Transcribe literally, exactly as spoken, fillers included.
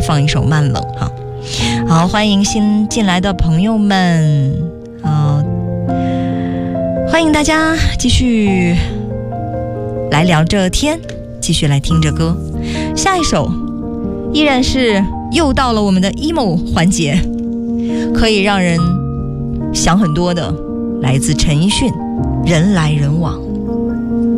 放一首慢冷哈。好，欢迎新进来的朋友们，呃，欢迎大家继续来聊这天，继续来听着歌。下一首依然是又到了我们的 emo 环节，可以让人想很多的，来自陈奕迅《人来人往》。